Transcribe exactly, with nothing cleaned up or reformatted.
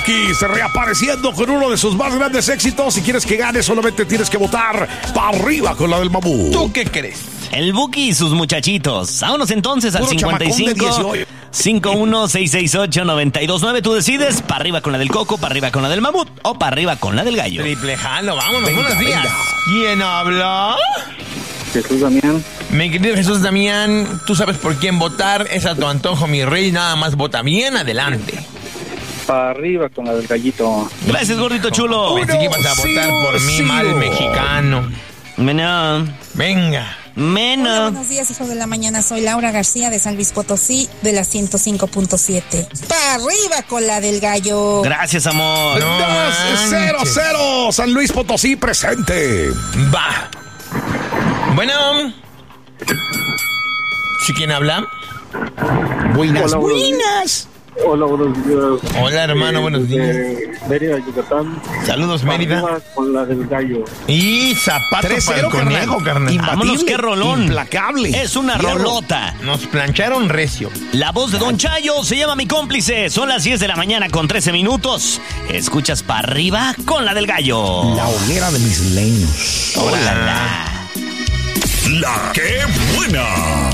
Se reapareciendo con uno de sus más grandes éxitos. Si quieres que gane, solamente tienes que votar para arriba con la del Mamut. ¿Tú qué crees? El Buki y sus muchachitos. Vámonos entonces al Puro cincuenta y cinco, chamacón de cincuenta y uno, seiscientos sesenta y ocho, noventa y dos nueve. Tú decides, para arriba con la del Coco, para arriba con la del Mamut o para arriba con la del Gallo. Triple jalo, vámonos, Venga, buenos días. venga. ¿Quién habla? Jesús Damián. Mi querido Jesús Damián, tú sabes por quién votar. Es a tu antojo, mi rey. Nada más vota bien adelante. Para arriba con la del Gallito. Gracias, gordito chulo. Pensé que ibas a votar cero, por mí, cero. mal mexicano. Mena, Venga. Hola, mena. buenos días, hijos de la mañana. Soy Laura García de San Luis Potosí, de la ciento cinco punto siete. ¡Para arriba con la del Gallo! Gracias, amor. No dos cero manches. cero. San Luis Potosí presente. Va. Bueno. ¿Sí quién habla? Buenas, Hola, buenas. Hola, buenos días. Hola, hermano, Eh, buenos días. de Mérida, Yucatán. Saludos, Para Mérida. arriba con la del Gallo. Y zapato tres para el cero, conejo, carnal. carnal. Imbatible, Vámonos, qué rolón. Implacable. Es una Hierro. rolota. Nos plancharon recio. La voz de Don Chayo se llama Mi Cómplice. Son las diez de la mañana con trece minutos. Escuchas para arriba con la del Gallo. La hoguera de mis leños. Hola. La que buena.